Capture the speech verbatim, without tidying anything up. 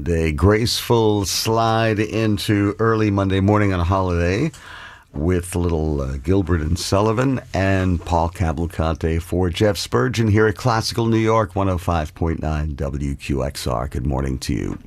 and a graceful slide into early Monday morning on a holiday with little uh, Gilbert and Sullivan and Paul Cavalcante for Jeff Spurgeon here at Classical New York one oh five point nine W Q X R. Good morning to you.